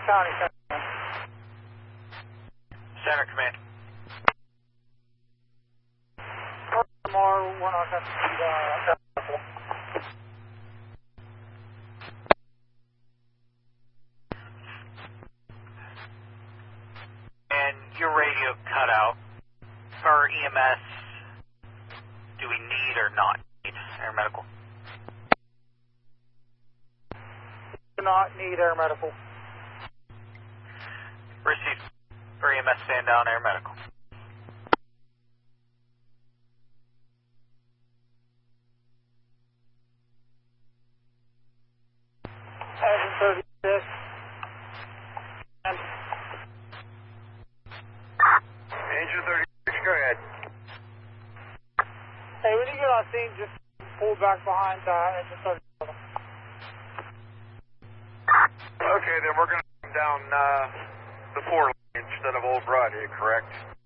County Center. Center Command. More 107. And your radio cut out. For EMS, do we need or not need air medical? Do not need air medical. Receive. For EMS, stand down, air medical. Engine 36. Engine 36, go ahead. Hey, when you get on scene, just pull back behind engine 37. Okay, then we're going to come down the 4 lane instead of Old Broadhead, correct?